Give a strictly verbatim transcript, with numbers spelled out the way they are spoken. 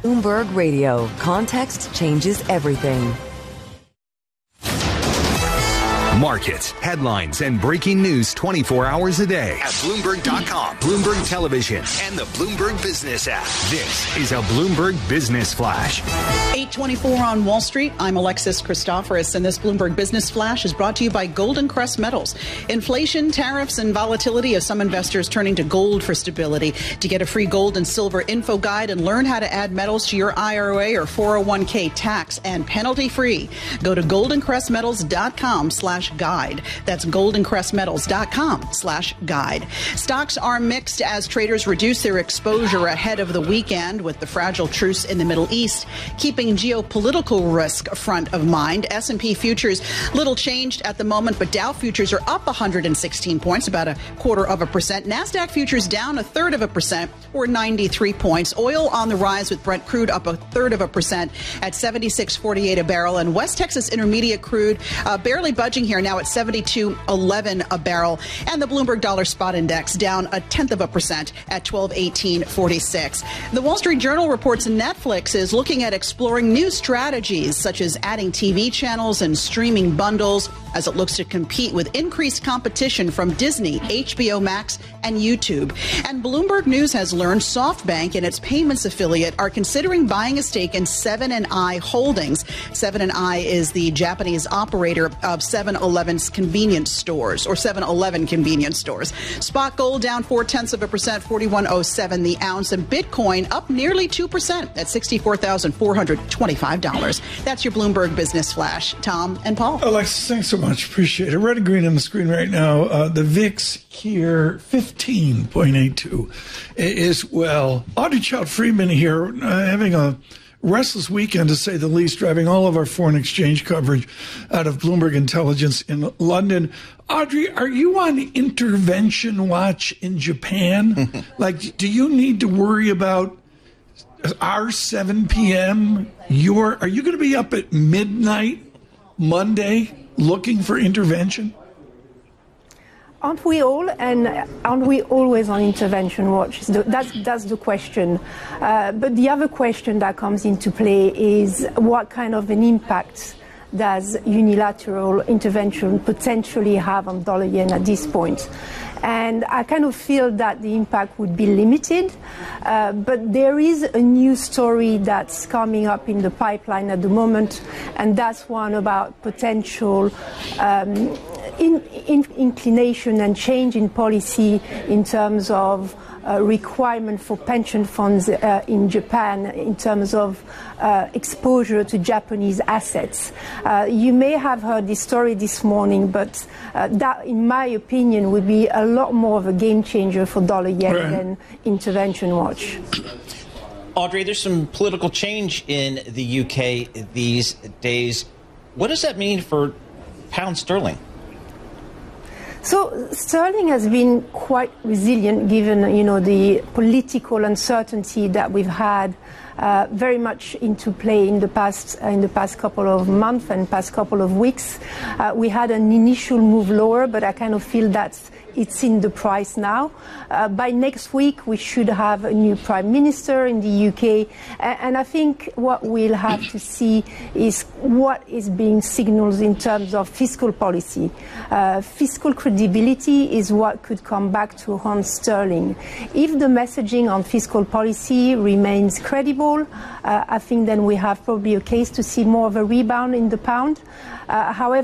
Bloomberg Radio. Context changes everything. Markets, headlines, and breaking news twenty-four hours a day at Bloomberg dot com, Bloomberg Television, and the Bloomberg Business app. This is a Bloomberg Business Flash. eight twenty-four on Wall Street. I'm Alexis Christoforous, and this Bloomberg Business Flash is brought to you by Golden Crest Metals. Inflation, tariffs, and volatility have some investors turning to gold for stability. To get a free gold and silver info guide and learn how to add metals to your I R A or four oh one k tax and penalty free, go to golden crest metals dot com slash guide. That's golden crest metals dot com slash guide. Stocks are mixed as traders reduce their exposure ahead of the weekend with the fragile truce in the Middle East, keeping geopolitical risk front of mind. S and P futures little changed at the moment, but Dow futures are up one hundred sixteen points, about a quarter of a percent. NASDAQ futures down a third of a percent, or ninety-three points. Oil on the rise with Brent crude up a third of a percent at seventy-six forty-eight a barrel. And West Texas Intermediate crude uh, barely budging here now at seventy-two eleven a barrel. And the Bloomberg Dollar Spot Index down a tenth of a percent at twelve eighteen forty-six. The Wall Street Journal reports Netflix is looking at exploring new strategies such as adding T V channels and streaming bundles as it looks to compete with increased competition from Disney, H B O Max, and YouTube. And Bloomberg News has learned SoftBank and its payments affiliate are considering buying a stake in seven and I Holdings. seven and I is the Japanese operator of seven eleven's convenience stores, or seven eleven convenience stores. Spot gold down four-tenths of a percent, forty-one oh seven the ounce, and Bitcoin up nearly two percent at sixty-four thousand four hundred twenty-five dollars. That's your Bloomberg Business Flash. Tom and Paul. Alexis, thanks so much. Appreciate it. Red and green on the screen right now. Uh, the V I X here, fifteen point eight two is, well, Audrey Child-Friedman here uh, having a restless weekend, to say the least, driving all of our foreign exchange coverage out of Bloomberg Intelligence in London. Audrey, are you on intervention watch in Japan? Like, do you need to worry about our seven p.m.? Your, are you going to be up at midnight Monday looking for intervention? Aren't we all, and aren't we always on intervention watch? That's, that's the question. Uh, but the other question that comes into play is what kind of an impact does unilateral intervention potentially have on dollar yen at this point? And I kind of feel that the impact would be limited, uh, but there is a new story that's coming up in the pipeline at the moment, and that's one about potential um, in, in, inclination and change in policy in terms of Uh, requirement for pension funds uh, in Japan in terms of uh, exposure to Japanese assets. Uh, you may have heard this story this morning, but uh, that, in my opinion, would be a lot more of a game changer for dollar yen right. than intervention watch. Audrey, there's some political change in the U K these days. What does that mean for pound sterling? So sterling has been quite resilient given, you know, the political uncertainty that we've had uh, very much into play in the past uh, in the past couple of months and past couple of weeks. Uh, we had an initial move lower, but I kind of feel that it's in the price now. Uh, by next week, we should have a new prime minister in the U K. And, and I think what we'll have to see is what is being signaled in terms of fiscal policy. Uh, fiscal credibility is what could come back to haunt sterling. If the messaging on fiscal policy remains credible, uh, I think then we have probably a case to see more of a rebound in the pound. Uh, however,